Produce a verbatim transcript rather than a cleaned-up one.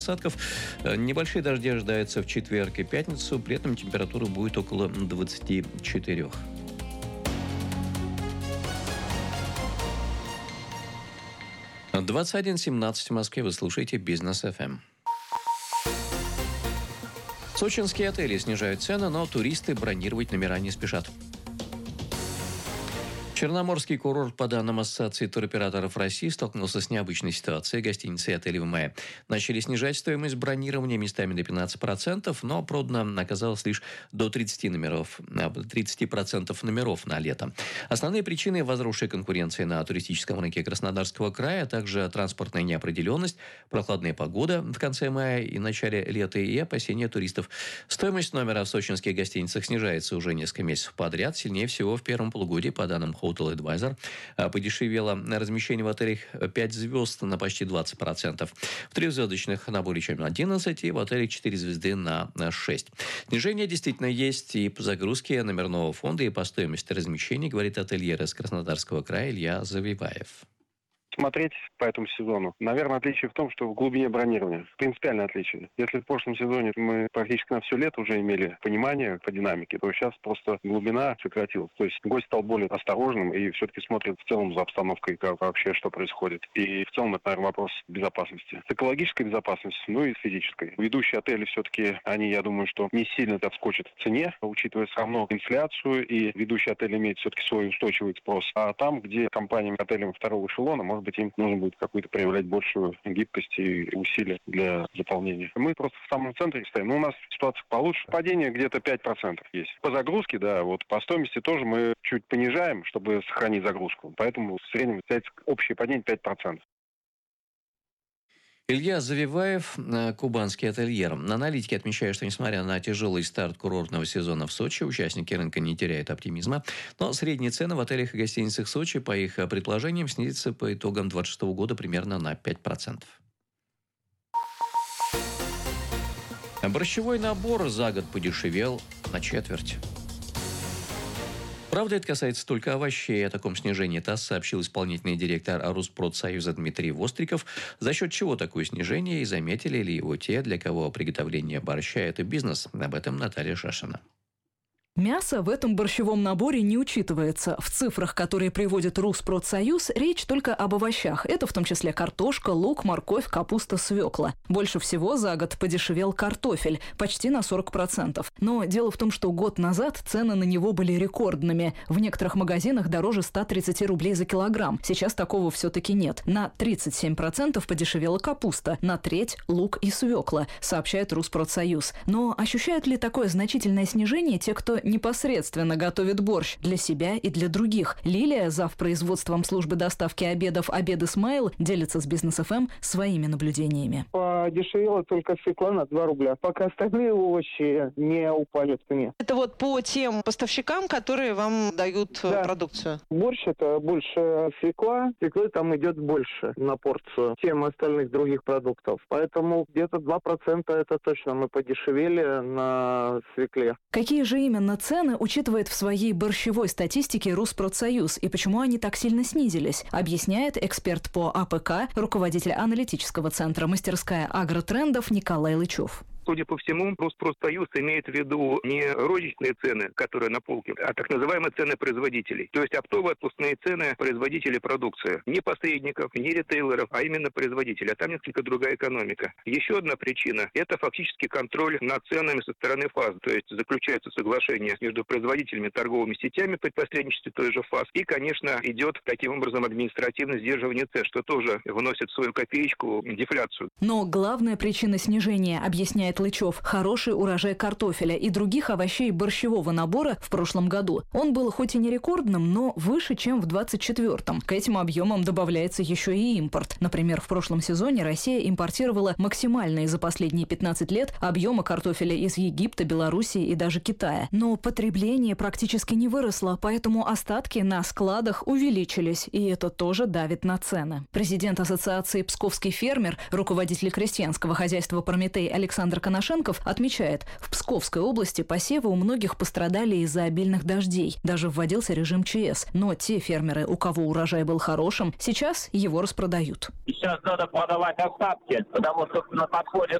осадков. Небольшие дожди ожидаются в четверг и пятницу. При этом температура будет около двадцати четырёх. двадцать один семнадцать в Москве. Вы слушаете Бизнес эф эм. Сочинские отели снижают цены, но туристы бронировать номера не спешат. Черноморский курорт, по данным Ассоциации туроператоров России, столкнулся с необычной ситуацией. Гостиницы и отели в мае начали снижать стоимость бронирования местами до пятнадцати процентов, но продано оказалось лишь до тридцати номеров, тридцати процентов номеров на лето. Основные причины – возросшая конкуренция на туристическом рынке Краснодарского края, а также транспортная неопределенность, прохладная погода в конце мая и начале лета и опасения туристов. Стоимость номера в сочинских гостиницах снижается уже несколько месяцев подряд. Сильнее всего в первом полугодии, по данным Hotel Advisor, подешевело размещение в отелях пять звезд на почти двадцать процентов. В трехзвездочных на более чем одиннадцать, и в отелях четыре звезды на шесть. Снижение действительно есть и по загрузке номерного фонда, и по стоимости размещения, говорит ательер из Краснодарского края Илья Завиваев. Смотреть по этому сезону. Наверное, отличие в том, что в глубине бронирования. Принципиальное отличие. Если в прошлом сезоне мы практически на все лето уже имели понимание по динамике, то сейчас просто глубина сократилась. То есть гость стал более осторожным и все-таки смотрит в целом за обстановкой, как вообще что происходит. И в целом это, наверное, вопрос безопасности. С экологической безопасностью, ну и с физической. Ведущие отели все-таки, они, я думаю, что не сильно отскочат в цене, учитывая все равно инфляцию, и ведущий отель имеет все-таки свой устойчивый спрос. А там, где компаниям, отелям второго эшелона, может быть, им нужно будет какую-то проявлять большую гибкость и усилия для заполнения. Мы просто в самом центре стоим. Ну, у нас ситуация получше. Падение где-то пять процентов есть. По загрузке, да, вот по стоимости тоже мы чуть понижаем, чтобы сохранить загрузку. Поэтому в среднем общее падение пять процентов. Илья Завиваев, кубанский ательер. Аналитики отмечают, что несмотря на тяжелый старт курортного сезона в Сочи, участники рынка не теряют оптимизма. Но средние цены в отелях и гостиницах Сочи, по их предположениям, снизятся по итогам две тысячи двадцать шестого года примерно на пять процентов. Борщевой набор за год подешевел на четверть. Правда, это касается только овощей. О таком снижении ТАСС сообщил исполнительный директор Руспродсоюза Дмитрий Востриков. За счет чего такое снижение, и заметили ли его те, для кого приготовление борща – это бизнес? Об этом Наталья Шашина. Мясо в этом борщевом наборе не учитывается. В цифрах, которые приводит Руспродсоюз, речь только об овощах. Это в том числе картошка, лук, морковь, капуста, свекла. Больше всего за год подешевел картофель, почти на сорок процентов. Но дело в том, что год назад цены на него были рекордными. В некоторых магазинах дороже ста тридцати рублей за килограмм. Сейчас такого все-таки нет. На тридцать семь процентов подешевела капуста, на треть – лук и свекла, сообщает Руспродсоюз. Но ощущают ли такое значительное снижение те, кто непосредственно готовит борщ для себя и для других? Лилия, зав. Производством службы доставки обедов «Обеды Смайл», делится с Бизнес эф эм своими наблюдениями. Подешевела только свекла на два рубля, пока остальные овощи не упали в цене. Это вот по тем поставщикам, которые вам дают да. продукцию? Борщ – это больше свекла. Свеклы там идет больше на порцию, чем остальных других продуктов. Поэтому где-то два процента это точно мы подешевели на свекле. Какие же именно цены учитывает в своей борщевой статистике Руспродсоюз и почему они так сильно снизились, объясняет эксперт по а пэ ка, руководитель аналитического центра «Мастерская агротрендов» Николай Лычев. Судя по всему, Руспродсоюз имеет в виду не розничные цены, которые на полке, а так называемые цены производителей. То есть оптовые отпускные цены производителей продукции. Не посредников, не ритейлеров, а именно производителей. А там несколько другая экономика. Еще одна причина – это фактически контроль над ценами со стороны ФАС. То есть заключается соглашение между производителями и торговыми сетями при посредничестве той же ФАС. И, конечно, идет таким образом административное сдерживание цен, что тоже вносит свою копеечку в дефляцию. Но главная причина снижения, объясняет Лычев, хороший урожай картофеля и других овощей борщевого набора в прошлом году. Он был хоть и не рекордным, но выше, чем в двадцать четвёртом. К этим объемам добавляется еще и импорт. Например, в прошлом сезоне Россия импортировала максимальные за последние пятнадцать лет объемы картофеля из Египта, Белоруссии и даже Китая. Но потребление практически не выросло, поэтому остатки на складах увеличились, и это тоже давит на цены. Президент Ассоциации «Псковский фермер», руководитель крестьянского хозяйства «Прометей» Александр Коношенков отмечает, в Псковской области посевы у многих пострадали из-за обильных дождей. Даже вводился режим ЧС. Но те фермеры, у кого урожай был хорошим, сейчас его распродают. Сейчас надо продавать остатки, потому что на подходе